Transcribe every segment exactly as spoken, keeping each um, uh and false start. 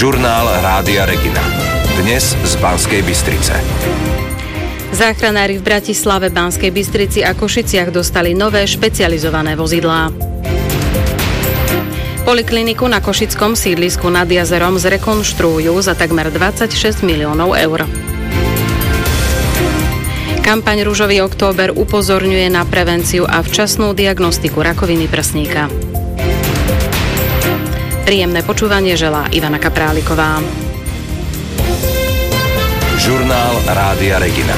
Žurnál Rádia Regina. Dnes z Banskej Bystrice. Záchranári v Bratislave, Banskej Bystrici a Košiciach dostali nové špecializované vozidlá. Polikliniku na košickom sídlisku nad jazerom zrekonštruujú za takmer dvadsaťšesť miliónov eur. Kampaň Ružový október upozorňuje na prevenciu a včasnú diagnostiku rakoviny prsníka. Príjemné počúvanie želá Ivana Kapráliková. Žurnál Rádia Regina.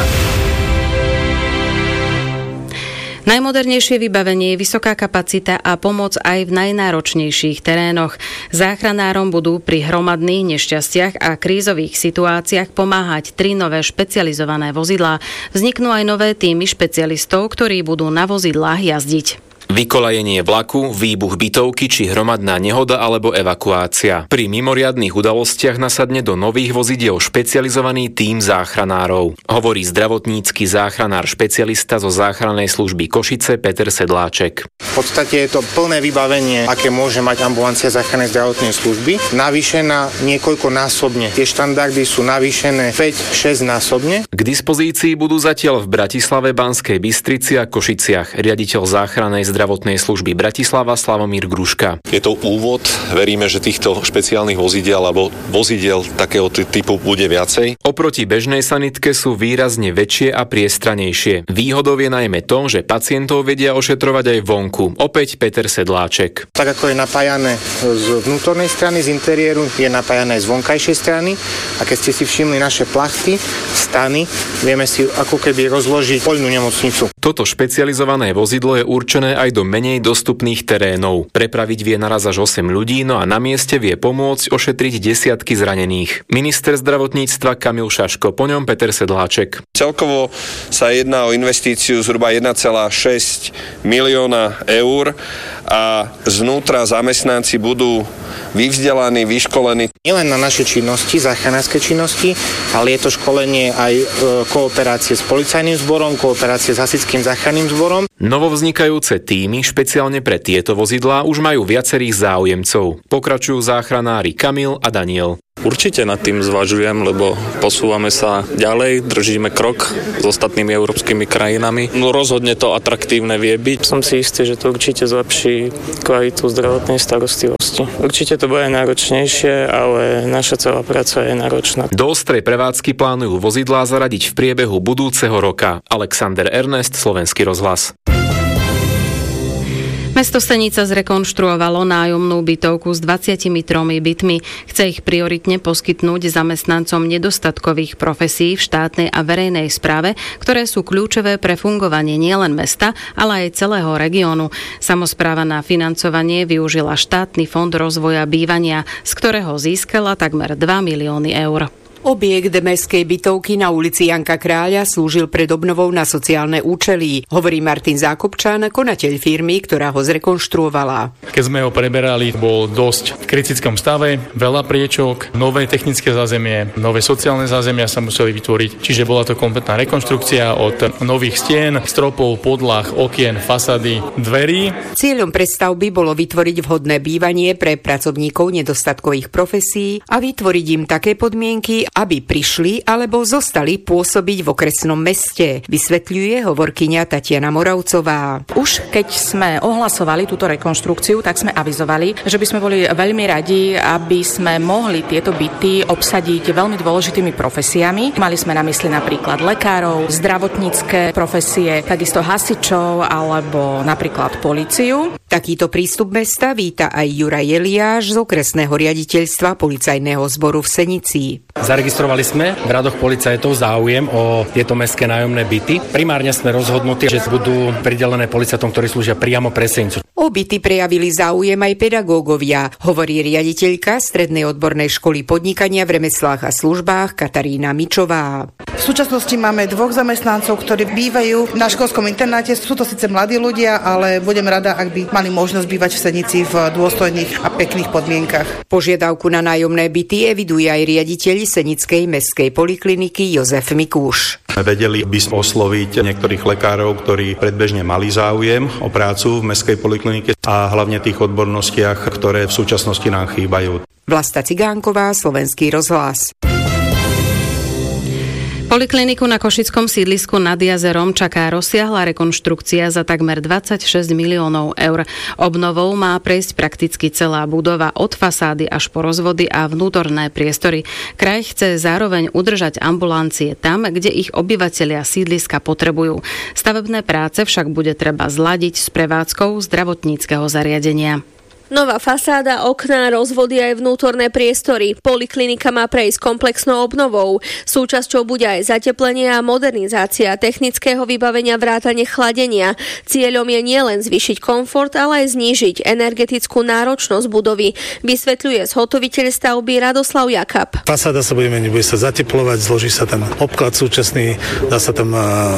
Najmodernejšie vybavenie, vysoká kapacita a pomoc aj v najnáročnejších terénoch. Záchranárom budú pri hromadných nešťastiach a krízových situáciách pomáhať tri nové špecializované vozidlá. Vzniknú aj nové tímy špecialistov, ktorí budú na vozidlách jazdiť. Vykolajenie vlaku, výbuch bytovky či hromadná nehoda alebo evakuácia. Pri mimoriadnych udalostiach nasadne do nových vozidiel špecializovaný tím záchranárov. Hovorí zdravotnícky záchranár špecialista zo záchrannej služby Košice Peter Sedláček. V podstate je to plné vybavenie, aké môže mať ambulancia záchrannej zdravotnej služby, navýšená niekoľkonásobne. Tie štandardy sú navýšené päť šesť násobne. K dispozícii budú zatiaľ v Bratislave, Banskej Bystrici a Košiciach riaditeľ záchrannej zdravotnej služby Bratislava Slavomír Gruška. Je to úvod, veríme, že týchto špeciálnych vozidiel alebo vozidiel takého typu bude viacej. Oproti bežnej sanitke sú výrazne väčšie a priestranejšie. Výhodou je najmä to, že pacientov vedia ošetrovať aj vonku. Opäť Peter Sedláček. Tak ako je napájané z vnútornej strany, z interiéru, je napájané z vonkajšej strany. A keď ste si všimli naše plachty, stany, vieme si ako keby rozložiť poľnú nemocnicu. Toto špecializované vozidlo je určené aj do menej dostupných terénov. Prepraviť vie naraz až osem ľudí, no a na mieste vie pomôcť ošetriť desiatky zranených. Minister zdravotníctva Kamil Šaško, po ňom Peter Sedláček. Celkovo sa jedná o investíciu zhruba jeden celá šesť milióna eur a znútra zamestnanci budú vyvzdelaní, vyškolení. Nielen na naše činnosti, záchranárske činnosti, ale je to školenie aj e, kooperácie s policajným zborom, kooperácie s hasičským záchranným zborom. Novovznikajúce tímy špeciálne pre tieto vozidlá už majú viacerých záujemcov. Pokračujú záchranári Kamil a Daniel. Určite nad tým zvažujem, lebo posúvame sa ďalej, držíme krok s ostatnými európskymi krajinami. No rozhodne to atraktívne vie byť. Som si istý, že to určite zlepší kvalitu zdravotnej starostlivosti. Určite to bude náročnejšie, ale naša celá práca je náročná. Do ostrej prevádzky plánujú vozidlá zaradiť v priebehu budúceho roka. Alexander Ernest, Slovenský rozhlas. Mesto Senica zrekonštruovalo nájomnú bytovku s dvadsiatimi tromi bytmi. Chce ich prioritne poskytnúť zamestnancom nedostatkových profesí v štátnej a verejnej správe, ktoré sú kľúčové pre fungovanie nielen mesta, ale aj celého regiónu. Samospráva na financovanie využila štátny fond rozvoja bývania, z ktorého získala takmer dva milióny eur. Objekt mestskej bytovky na ulici Janka Kráľa slúžil pred obnovou na sociálne účely, hovorí Martin Zákopčan, konateľ firmy, ktorá ho zrekonštruovala. Keď sme ho preberali, bol dosť v kritickom stave, veľa priečok, nové technické zázemie, nové sociálne zázemia sa museli vytvoriť, čiže bola to kompletná rekonštrukcia od nových stien, stropov, podlah, okien, fasady, dverí. Cieľom prestavby bolo vytvoriť vhodné bývanie pre pracovníkov nedostatkových profesí a vytvoriť im také podmienky, aby prišli alebo zostali pôsobiť v okresnom meste, vysvetľuje hovorkyňa Tatiana Moravcová. Už keď sme ohlasovali túto rekonštrukciu, tak sme avizovali, že by sme boli veľmi radi, aby sme mohli tieto byty obsadiť veľmi dôležitými profesiami. Mali sme na mysli napríklad lekárov, zdravotnícke profesie, takisto hasičov alebo napríklad políciu. Takýto prístup mesta víta aj Juraj Eliáš z okresného riaditeľstva policajného zboru v Senici. Zaregistrovali sme v radoch policajtov záujem o tieto mestské nájomné byty. Primárne sme rozhodnutí, že budú pridelené policajtom, ktorí slúžia priamo pre Senicu. O byty prejavili záujem aj pedagógovia, hovorí riaditeľka Strednej odbornej školy podnikania v remeslách a službách Katarína Mičová. V V súčasnosti máme dvoch zamestnancov, ktorí bývajú na školskom internáte. Sú to síce mladí ľudia, ale budem rada, ak by mali možnosť bývať v Senici v dôstojných a pekných podmienkach. Požiadavku na nájomné byty eviduje aj riaditeľ Senickej mestskej polikliniky Jozef Mikúš. Vedeli by sme osloviť niektorých lekárov, ktorí predbežne mali záujem o prácu v mestskej poliklinike a hlavne tých odbornostiach, ktoré v súčasnosti nám chýbajú. Vlasta Cigánková, Slovenský rozhlas. Polikliniku na košickom sídlisku nad jazerom čaká rozsiahla rekonštrukcia za takmer dvadsaťšesť miliónov eur. Obnovou má prejsť prakticky celá budova od fasády až po rozvody a vnútorné priestory. Kraj chce zároveň udržať ambulancie tam, kde ich obyvatelia sídliska potrebujú. Stavebné práce však bude treba zladiť s prevádzkou zdravotníckeho zariadenia. Nová fasáda, okná, rozvody aj vnútorné priestory. Poliklinika má prejsť komplexnou obnovou. Súčasťou bude aj zateplenie a modernizácia technického vybavenia vrátane chladenia. Cieľom je nielen zvýšiť komfort, ale aj znížiť energetickú náročnosť budovy. Vysvetľuje zhotoviteľ stavby Radoslav Jakab. Fasáda sa bude meniť, bude sa zateplovať, zloží sa ten obklad súčasný, dá sa tam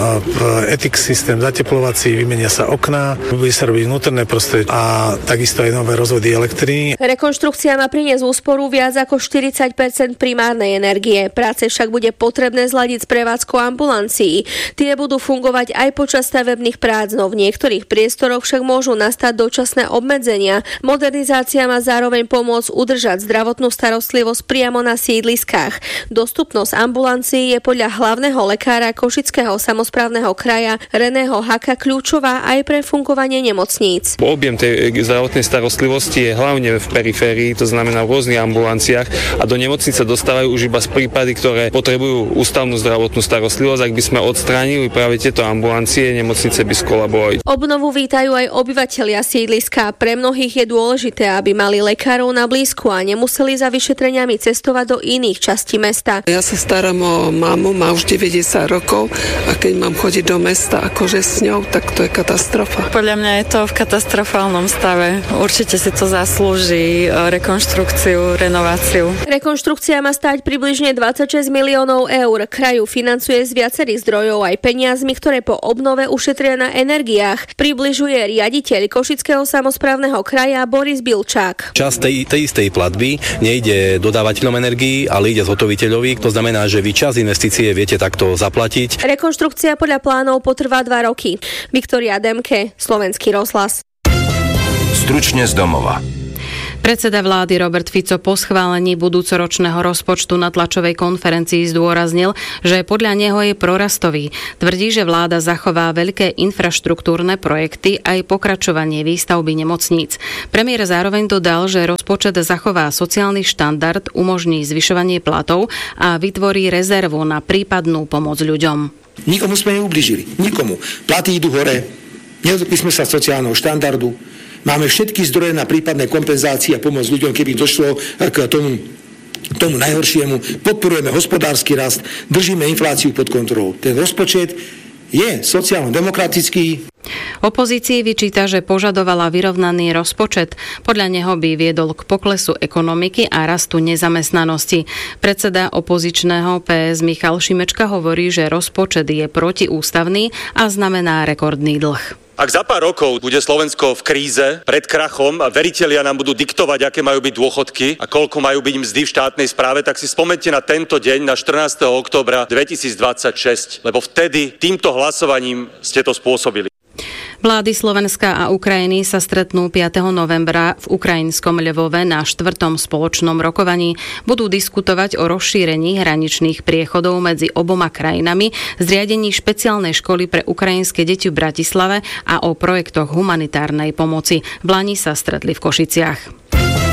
é té iks systém zateplovací, vymenia sa okná, bude sa robiť vnútorné prostredie a takisto aj nové rozvody elektriny. Rekonštrukcia má priniesť úsporu viac ako štyridsať percent primárnej energie. Práce však bude potrebné zladiť s prevádzkou ambulancií. Tie budú fungovať aj počas stavebných prác, no v niektorých priestoroch však môžu nastať dočasné obmedzenia. Modernizácia má zároveň pomôcť udržať zdravotnú starostlivosť priamo na sídliskách. Dostupnosť ambulancií je podľa hlavného lekára Košického samosprávneho kraja Reného Haka kľúčová aj pre fungovanie nemocníc. Objem tej zdravotnej starostlivosti je hlavne v periférii, to znamená v rôznych ambulanciách a do nemocnice dostávajú už iba z prípady, ktoré potrebujú ústavnú zdravotnú starostlivosť. Ak by sme odstránili práve tieto ambulancie, nemocnice by skolabovali. Obnovu vítajú aj obyvatelia sídliska. Pre mnohých je dôležité, aby mali lekárov na blízku a nemuseli za vyšetreniami cestovať do iných častí mesta. Ja sa starám o mamu, má už deväťdesiat rokov a keď mám chodiť do mesta akože s ňou, tak to je katastrofa. Podľa mňa je to v katastrofálnom stave. Určite si to zaslúži rekonštrukciu, renováciu. Rekonštrukcia má stáť približne dvadsaťšesť miliónov eur. Kraju financuje z viacerých zdrojov aj peniazmi, ktoré po obnove ušetria na energiách. Približuje riaditeľ Košického samosprávneho kraja Boris Bilčák. Časť tej, tej istej platby nejde dodávateľom energií, ale ide zhotoviteľovi. To znamená, že vy čas investície viete takto zaplatiť. Rekonštrukcia podľa plánov potrvá dva roky. Viktória Demke, Slovenský rozhlas. Stručne z domova. Predseda vlády Robert Fico po schválení budúcoročného rozpočtu na tlačovej konferencii zdôraznil, že podľa neho je prorastový. Tvrdí, že vláda zachová veľké infraštruktúrne projekty aj pokračovanie výstavby nemocníc. Premiér zároveň dodal, že rozpočet zachová sociálny štandard, umožní zvyšovanie platov a vytvorí rezervu na prípadnú pomoc ľuďom. Nikomu sme neublížili. Nikomu. Platy idú hore. Nedotkli sme sa sociálneho štandardu. Máme všetky zdroje na prípadné kompenzácie a pomoc ľuďom, keby došlo k tomu, tomu najhoršiemu. Podporujeme hospodársky rast, držíme infláciu pod kontrolou. Ten rozpočet je sociálno-demokratický. Opozícii vyčíta, že požadovala vyrovnaný rozpočet. Podľa neho by viedol k poklesu ekonomiky a rastu nezamestnanosti. Predseda opozičného pé es Michal Šimečka hovorí, že rozpočet je protiústavný a znamená rekordný dlh. Ak za pár rokov bude Slovensko v kríze, pred krachom a veritelia nám budú diktovať, aké majú byť dôchodky a koľko majú byť mzdy v štátnej správe, tak si spomente na tento deň, na štrnásteho októbra dvetisícdvadsaťšesť, lebo vtedy týmto hlasovaním ste to spôsobili. Vlády Slovenska a Ukrajiny sa stretnú piateho novembra v ukrajinskom Lvove na štvrtom spoločnom rokovaní. Budú diskutovať o rozšírení hraničných priechodov medzi oboma krajinami, zriadení špeciálnej školy pre ukrajinské deti v Bratislave a o projektoch humanitárnej pomoci. V Lani sa stretli v Košiciach.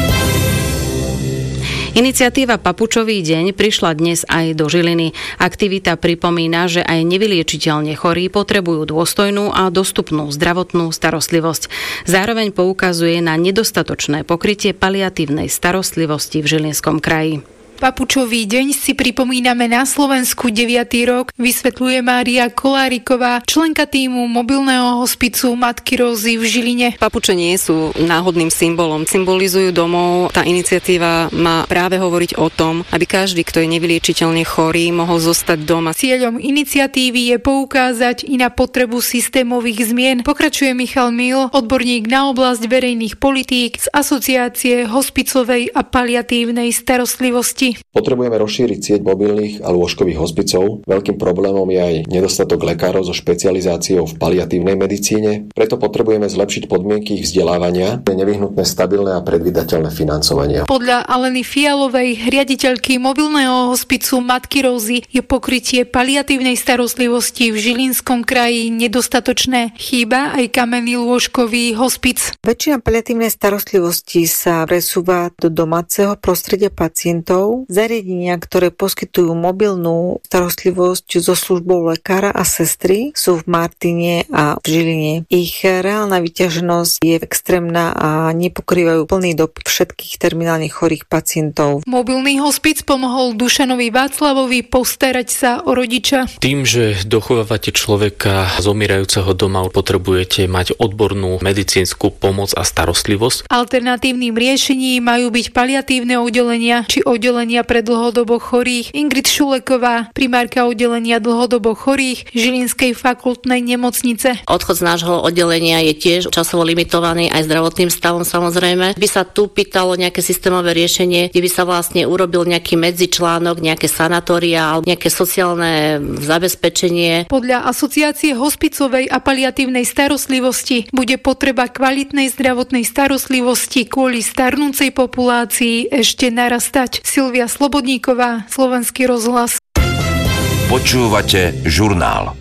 Iniciatíva Papučový deň prišla dnes aj do Žiliny. Aktivita pripomína, že aj nevyliečiteľne chorí potrebujú dôstojnú a dostupnú zdravotnú starostlivosť. Zároveň poukazuje na nedostatočné pokrytie paliatívnej starostlivosti v Žilinskom kraji. Papučový deň si pripomíname na Slovensku deviaty rok, vysvetľuje Mária Koláriková, členka tímu mobilného hospicu Matky Rózy v Žiline. Papuče nie sú náhodným symbolom, symbolizujú domov. Tá iniciatíva má práve hovoriť o tom, aby každý, kto je nevyliečiteľne chorý, mohol zostať doma. Cieľom iniciatívy je poukázať i na potrebu systémových zmien. Pokračuje Michal Mil, odborník na oblasť verejných politík z Asociácie hospicovej a paliatívnej starostlivosti. Potrebujeme rozšíriť sieť mobilných a lôžkových hospicov. Veľkým problémom je aj nedostatok lekárov so špecializáciou v paliatívnej medicíne. Preto potrebujeme zlepšiť podmienky ich vzdelávania. Je nevyhnutné stabilné a predvídateľné financovanie. Podľa Aleny Fialovej, riaditeľky mobilného hospicu Matky Rózy, je pokrytie paliatívnej starostlivosti v Žilinskom kraji nedostatočné. Chýba aj kamenný lôžkový hospic. Väčšina paliatívnej starostlivosti sa presúva do domáceho prostredia pacientov. Zariadenia, ktoré poskytujú mobilnú starostlivosť so službou lekára a sestry, sú v Martine a v Žiline. Ich reálna vyťaženosť je extrémna a nepokrývajú plný dopyt všetkých terminálne chorých pacientov. Mobilný hospic pomohol Dušanovi Václavovi postarať sa o rodiča. Tým, že dochovávate človeka zomierajúceho doma, potrebujete mať odbornú medicínsku pomoc a starostlivosť. Alternatívnym riešením majú byť paliatívne oddelenia či oddelenia pre dlhodobo chorých. Ingrid Šuleková, primárka oddelenia dlhodobo chorých Žilinskej fakultnej nemocnice. Odchod z nášho oddelenia je tiež časovo limitovaný aj zdravotným stavom, samozrejme. By sa tu pýtalo nejaké systémové riešenie, kde by sa vlastne urobil nejaký medzičlánok, nejaké sanatória alebo nejaké sociálne zabezpečenie. Podľa Asociácie hospicovej a paliatívnej starostlivosti bude potreba kvalitnej zdravotnej starostlivosti kvôli starnúcej populácii ešte narastať. Silvia Slobodníková, Slovenský rozhlas. Počúvate žurnál.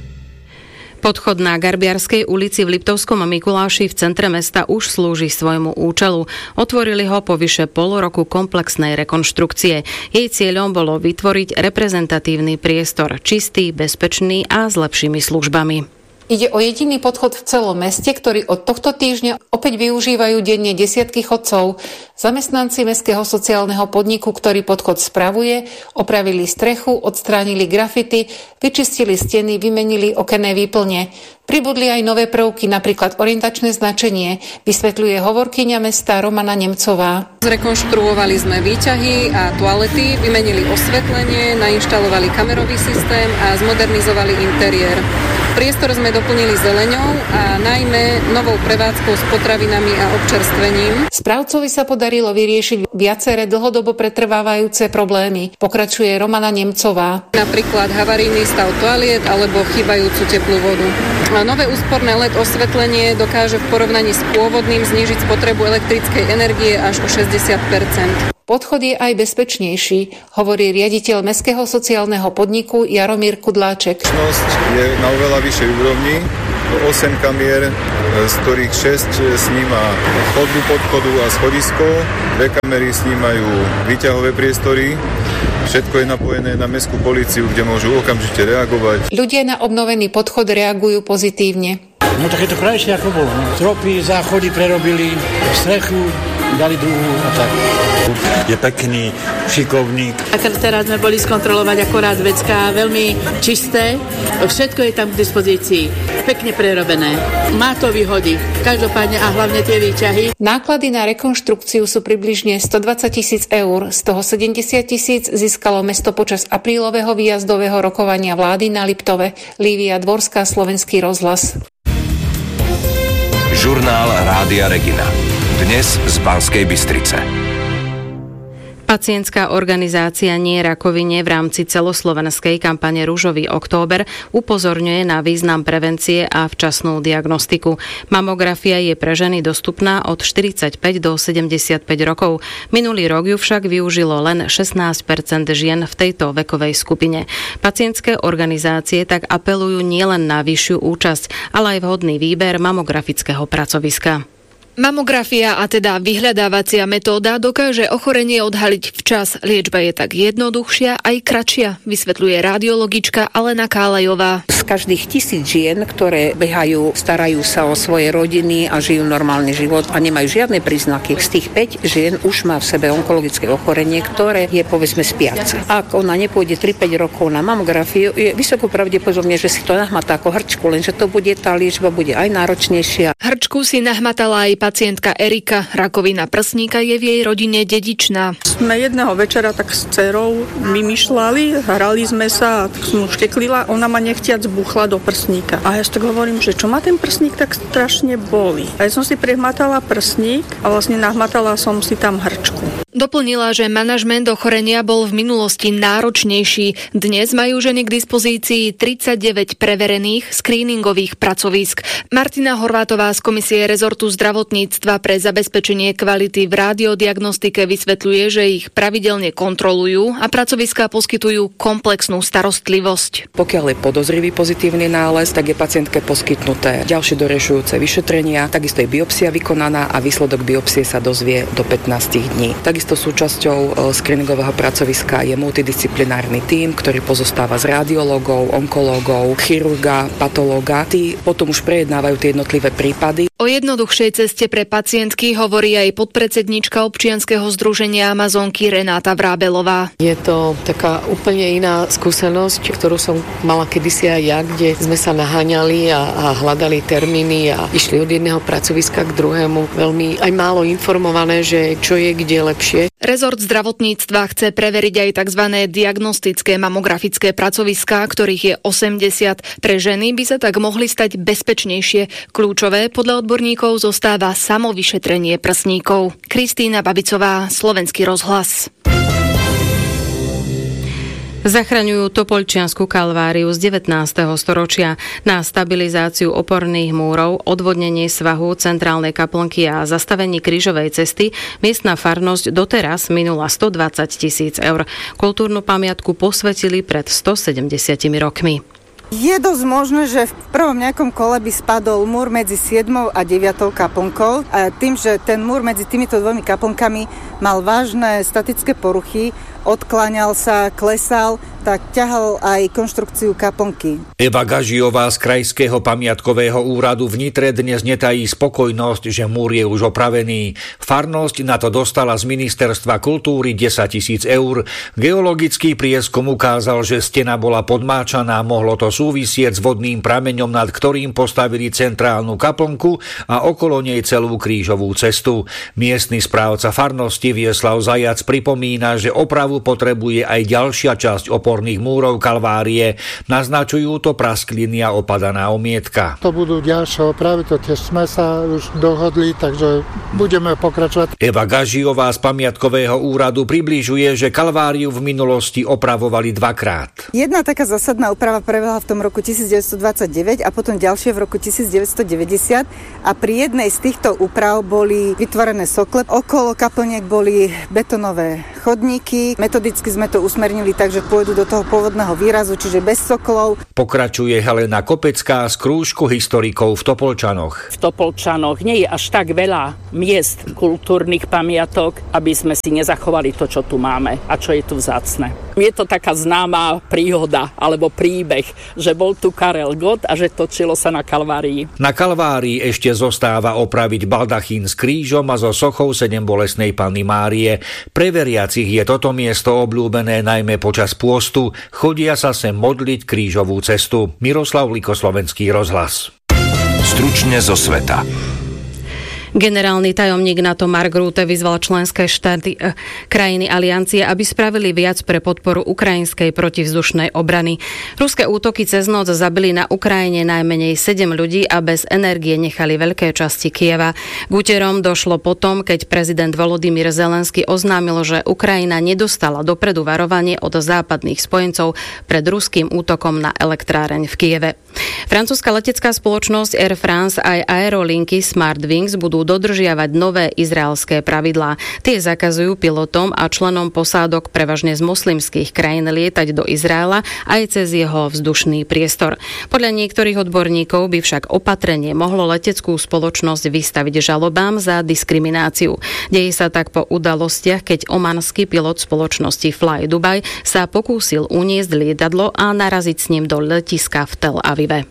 Podchod na Garbiarskej ulici v Liptovskom Mikuláši v centre mesta už slúži svojmu účelu. Otvorili ho po vyše pol roku komplexnej rekonštrukcie. Jej cieľom bolo vytvoriť reprezentatívny priestor, čistý, bezpečný a s lepšími službami. Ide o jediný podchod v celom meste, ktorý od tohto týždňa opäť využívajú denne desiatky chodcov. Zamestnanci Mestského sociálneho podniku, ktorý podchod spravuje, opravili strechu, odstránili grafity, vyčistili steny, vymenili okenné výplne. Pribudli aj nové prvky, napríklad orientačné značenie, vysvetľuje hovorkyňa mesta Romana Nemcová. Zrekonštruovali sme výťahy a toalety, vymenili osvetlenie, nainštalovali kamerový systém a zmodernizovali interiér. Priestor sme doplnili zeleňou a najmä novou prevádzkou s potravinami a občerstvením. Správcovi sa podarilo vyriešiť viaceré dlhodobo pretrvávajúce problémy, pokračuje Romana Nemcová. Napríklad havarijný stav toaliet alebo chýbajúcu teplú vodu. A nové úsporné el é dé osvetlenie dokáže v porovnaní s pôvodným znížiť spotrebu elektrickej energie až o šesťdesiat percent. Podchod je aj bezpečnejší, hovorí riaditeľ Mestského sociálneho podniku Jaromír Kudláček. Bezpečnosť je na oveľa vyššej úrovni. osem kamier, z ktorých šesť sníma chodbu podchodu a schodisko. Dve kamery snímajú výťahové priestory. Všetko je napojené na mestskú políciu, kde môžu okamžite reagovať. Ľudia na obnovený podchod reagujú pozitívne. No tak je to krajšie ako bolo. Stropy, záchody prerobili, strechu dali druhú a tak. Je pekný, šikovník. Akrát teraz sme boli skontrolovať akorát vecká, veľmi čisté. Všetko je tam k dispozícii. Pekne prerobené. Má to výhody. Každopádne a hlavne tie výťahy. Náklady na rekonštrukciu sú približne stodvadsať tisíc eur. Z toho sedemdesiat tisíc získalo mesto počas aprílového výjazdového rokovania vlády na Liptove. Lívia Dvorská, Slovenský rozhlas. Žurnál Rádia Regina. Dnes z Banskej Bystrice. Pacientská organizácia Nie rakovine v rámci celoslovenskej kampane Ružový október upozorňuje na význam prevencie a včasnú diagnostiku. Mamografia je pre ženy dostupná od štyridsaťpäť do sedemdesiatpäť rokov. Minulý rok ju však využilo len šestnásť percent žien v tejto vekovej skupine. Pacientské organizácie tak apelujú nielen na vyššiu účasť, ale aj vhodný výber mamografického pracoviska. Mamografia, a teda vyhľadávacia metóda, dokáže ochorenie odhaliť včas. Liečba je tak jednoduchšia aj kratšia, vysvetľuje radiologička Alena Kálajová. Z každých tisíc žien, ktoré behajú, starajú sa o svoje rodiny a žijú normálny život a nemajú žiadne príznaky, z tých päť žien už má v sebe onkologické ochorenie, ktoré je povedzme spiace. Ak ona nepôjde tri päť rokov na mamografiu, je vysoko pravdepodobne, že si to nahmatá ako hrčku, lenže to bude, tá liečba bude aj náročnejšia. Hrčku si nahmatala aj pacientka Erika. Rakovina prsníka je v jej rodine dedičná. Sme jedného večera tak s dcerou vymýšľali, hrali sme sa, tak som už teklila, ona ma nechtiac buchla do prsníka. A ja si tak hovorím, že čo ma ten prsník tak strašne boli. A ja som si prehmatala prsník a vlastne nahmatala som si tam hrčku. Doplnila, že manažment ochorenia bol v minulosti náročnejší. Dnes majú ženy k dispozícii tridsaťdeväť preverených screeningových pracovísk. Martina Horvátová z Komisie rezortu zdravotníctva pre zabezpečenie kvality v radiodiagnostike vysvetľuje, že ich pravidelne kontrolujú a pracoviská poskytujú komplexnú starostlivosť. Pokiaľ je podozrivý pozitívny nález, tak je pacientke poskytnuté ďalšie doriešujúce vyšetrenia, takisto je biopsia vykonaná a výsledok biopsie sa dozvie do pätnásť dní. Takisto súčasťou screeningového pracoviska je multidisciplinárny tím, ktorý pozostáva z radiológov, onkológov, chirurga, patológa. Tí potom už prejednávajú tie jednotlivé prípady. O jednoduchšej ceste pre pacientky hovorí aj podpredsedníčka občianskeho združenia Amazonky Renáta Vrábelová. Je to taká úplne iná skúsenosť, ktorú som mala kedysi aj ja, kde sme sa naháňali a, a hľadali termíny a išli od jedného pracoviska k druhému. Veľmi aj málo informované, že čo je kde lepšie. Rezort zdravotníctva chce preveriť aj tzv. Diagnostické mamografické pracoviská, ktorých je osemdesiat. Pre ženy by sa tak mohli stať bezpečnejšie. Kľúčové podľa odborníkov zostáva samovyšetrenie prsníkov. Kristína Babicová, Slovenský rozhlas. Zachraňujú Topoľčiansku kalváriu z devätnásteho storočia. Na stabilizáciu oporných múrov, odvodnenie svahu centrálnej kaplnky a zastavenie krížovej cesty miestna farnosť doteraz minula stodvadsať tisíc eur. Kultúrnu pamiatku posvetili pred stosedemdesiatimi rokmi. Je dosť možné, že v prvom nejakom kole by spadol múr medzi siedmou a deviatou kaplnkou. A tým, že ten múr medzi týmito dvomi kaplnkami mal vážne statické poruchy, odkláňal sa, klesal, tak ťahal aj konštrukciu kaplnky. Eva Gažiová z Krajského pamiatkového úradu v Nitre dnes netají spokojnosť, že múr je už opravený. Farnosť na to dostala z Ministerstva kultúry desať tisíc eur. Geologický prieskum ukázal, že stena bola podmáčaná, mohlo to súvisieť s vodným prameňom, nad ktorým postavili centrálnu kaplnku a okolo nej celú krížovú cestu. Miestny správca farnosti Vieslav Zajac pripomína, že opravu potrebuje aj ďalšia časť oporných múrov kalvárie. Naznačujú to praskliny a opadaná omietka. To budú ďalšie opravy, to tiež sme sa už dohodli, takže budeme pokračovať. Eva Gažiová z pamiatkového úradu približuje, že kalváriu v minulosti opravovali dvakrát. Jedna taká zásadná oprava prebehla v tom roku devätnásťstodvadsaťdeväť a potom ďalšie v roku devätnásťstodeväťdesiat a pri jednej z týchto úprav boli vytvorené sokle. Okolo kaplniek boli betonové chodníky. Metodicky sme to usmernili tak, že pôjdu do toho pôvodného výrazu, čiže bez soklov. Pokračuje Helena Kopecká z krúžku historikov v Topolčanoch. V Topolčanoch nie je až tak veľa miest kultúrnych pamiatok, aby sme si nezachovali to, čo tu máme a čo je tu vzácne. Je to taká známa príhoda alebo príbeh, že bol tu Karel Gott a že točilo sa na Kalvárii. Na Kalvárii ešte zostáva opraviť baldachín s krížom a so sochou sedem bolestnej Panny Márie. Pre veriacich je toto miesto obľúbené najmä počas pôstu. Chodia sa sem modliť krížovú cestu. Miroslav Liko, Slovenský rozhlas. Stručne zo sveta. Generálny tajomník NATO Mark Rutte vyzval členské štáty eh, krajiny aliancie, aby spravili viac pre podporu ukrajinskej protivzdušnej obrany. Ruské útoky cez noc zabili na Ukrajine najmenej sedem ľudí a bez energie nechali veľké časti Kieva. K úterom došlo potom, keď prezident Volodymyr Zelenský oznámil, že Ukrajina nedostala dopredu varovanie od západných spojencov pred ruským útokom na elektráreň v Kieve. Francúzska letecká spoločnosť Air France aj aerolinky Smartwings budú budú dodržiavať nové izraelské pravidlá. Tie zakazujú pilotom a členom posádok prevažne z moslimských krajín lietať do Izraela aj cez jeho vzdušný priestor. Podľa niektorých odborníkov by však opatrenie mohlo leteckú spoločnosť vystaviť žalobám za diskrimináciu. Deje sa tak po udalostiach, keď omanský pilot spoločnosti Fly Dubai sa pokúsil uniesť lietadlo a naraziť s ním do letiska v Tel Avive.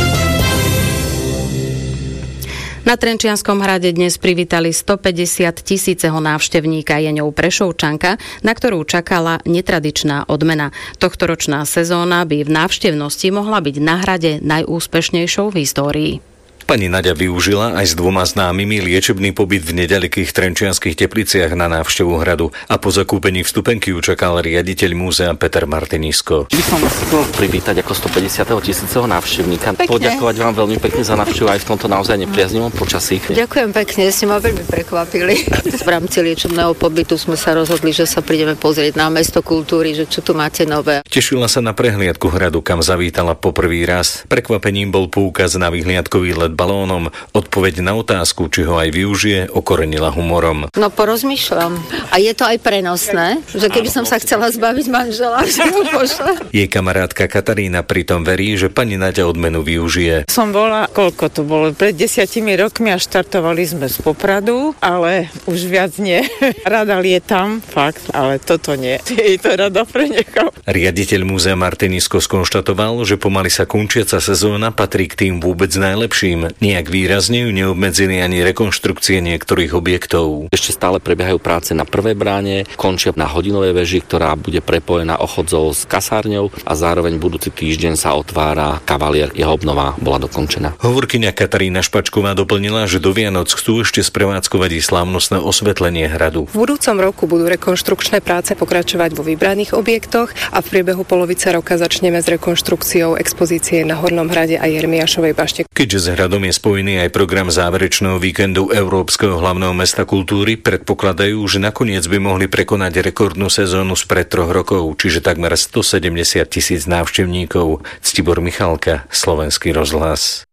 Na Trenčianskom hrade dnes privítali stopäťdesiat tisíceho návštevníka. Je ňou Prešovčanka, na ktorú čakala netradičná odmena. Tohtoročná sezóna by v návštevnosti mohla byť na hrade najúspešnejšou v histórii. Pani Naďa využila aj s dvoma známymi liečebný pobyt v neďalekých Trenčianskych Tepliciach na návštevu hradu a po zakúpení vstupenky ju čakal riaditeľ múzea Peter Martinisko. By som vás chcel privítať ako stopäťdesiat tisíceho návštevníka. Pekne. Poďakovať vám veľmi pekne za návštevu aj v tomto naozaj nepriaznivom počasí. Ďakujem pekne, ste ma veľmi prekvapili. V rámci liečebného pobytu sme sa rozhodli, že sa prídeme pozrieť na mesto kultúry, že čo tu máte nové. Tešila sa na prehliadku hradu, kam zavítala poprvý raz. Prekvapením bol poukaz na vyhliadkový let balónom. Odpoveď na otázku, či ho aj využije, okorenila humorom. No porozmýšľam. A je to aj prenosné, že keby som sa chcela zbaviť manžela, že ho pošle. Jej kamarátka Katarína pritom verí, že pani Naďa odmenu využije. Som bola, koľko to bolo, pred desiatimi rokmi a štartovali sme z Popradu, ale už viac nie. Rada lietam, fakt, ale toto nie. Jej to rada prenechal. Riaditeľ múzea Martinisko skonštatoval, že pomaly sa končiaca sezóna patrí k tým vôbec najlepším. Nijak výrazne ju neobmedzili ani rekonštrukcie niektorých objektov. Ešte stále prebiehajú práce na prvej bráne, končia na hodinovej veži, ktorá bude prepojená ochodzou s kasárňou a zároveň budúci týždeň sa otvára Kavalier. Jeho obnova bola dokončená. Hovorkyňa Katarína Špačková doplnila, že do Vianoc chcú ešte sprevádzkovať i slávnostné osvetlenie hradu. V budúcom roku budú rekonštrukčné práce pokračovať vo vybraných objektoch a v priebehu polovice roka začneme s rekonštrukciou expozície na Hornom hrade a Jeremiášovej bašte. Keďže s hradom je spojený aj program záverečného víkendu Európskeho hlavného mesta kultúry, predpokladajú, že nakoniec by mohli prekonať rekordnú sezónu spred troch rokov, čiže takmer stosedemdesiat tisíc návštevníkov. Ctibor Michalka, Slovenský rozhlas.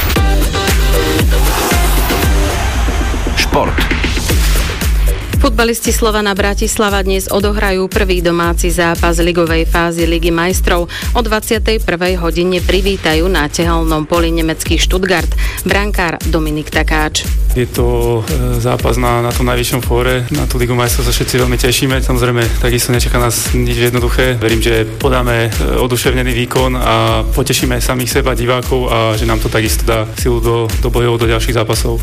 Šport. Futbalisti Slovana Bratislava dnes odohrajú prvý domáci zápas ligovej fázy Ligy majstrov. O dvadsiatej prvej hodine privítajú na tehelnom poli nemecký Stuttgart. Brankár Dominik Takáč. Je to zápas na, na tom najvyššom fóre. Na tú Ligu majstrov sa všetci veľmi tešíme. Samozrejme, takisto nečaká nás nič jednoduché. Verím, že podáme oduševnený výkon a potešíme samých seba, divákov a že nám to takisto dá silu do, do bojov, do ďalších zápasov.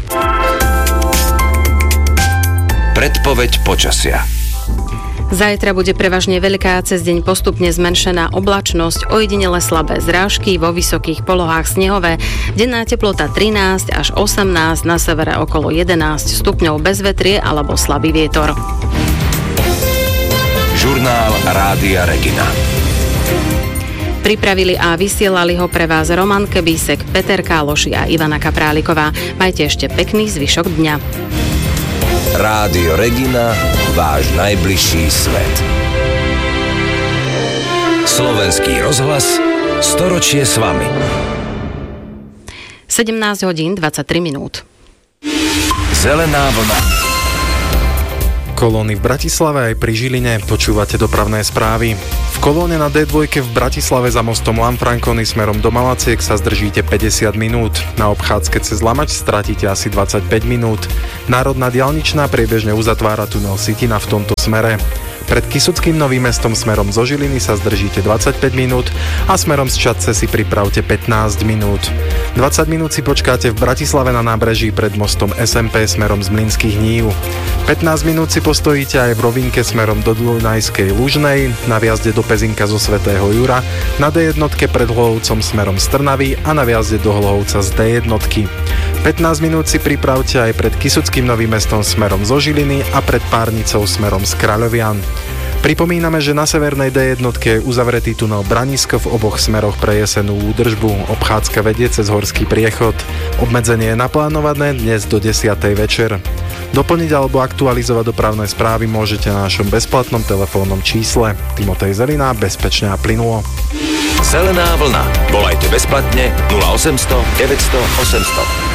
Predpoveď počasia. Zajtra bude prevažne veľká, cez deň postupne zmenšená oblačnosť, ojedinele slabé zrážky, vo vysokých polohách snehové, denná teplota trinásť až osemnásť, na severe okolo jedenásť stupňov bez vetrie alebo slabý vietor. Žurnál Rádia Regina. Pripravili a vysielali ho pre vás Roman Kebísek, Peter Káloši a Ivana Kapráliková. Majte ešte pekný zvyšok dňa. Rádio Regina, váš najbližší svet. Slovenský rozhlas, storočie s vami. sedemnásť hodín dvadsaťtri minút. Zelená vlna. Kolóny v Bratislave aj pri Žiline, počúvate dopravné správy. V kolóne na dé dva v Bratislave za mostom Lanfranconi smerom do Malaciek sa zdržíte päťdesiat minút. Na obchádzke cez Lamač stratíte asi dvadsaťpäť minút. Národná diaľničná priebežne uzatvára tunel Sitina v tomto smere. Pred Kysuckým Novým Mestom smerom zo Žiliny sa zdržíte dvadsaťpäť minút a smerom z Čadce si pripravte pätnásť minút. dvadsať minút si počkáte v Bratislave na nábreží pred mostom es em pé smerom z Mlynských Nív. pätnásť minút si postojíte aj v rovinke smerom do Dunajskej Lužnej, na viazde do Pezinka zo Svätého Jura, na dé jedna pred Hlohovcom smerom z Trnavy a na viazde do Hlohovca z dé jedna. pätnásť minút si pripravte aj pred Kysuckým Novým Mestom smerom zo Žiliny a pred Párnicou smerom z Kráľovian. Pripomíname, že na severnej dé jedna je uzavretý tunel Branisko v oboch smeroch pre jesenú údržbu. Obchádzka vedie cez horský priechod. Obmedzenie je naplánované dnes do desiatej večer. Doplniť alebo aktualizovať dopravné správy môžete na našom bezplatnom telefónnom čísle. Timotej Zelina, bezpečne a plynulo. Zelená vlna. Volajte bezplatne nula osemsto deväťsto osemsto.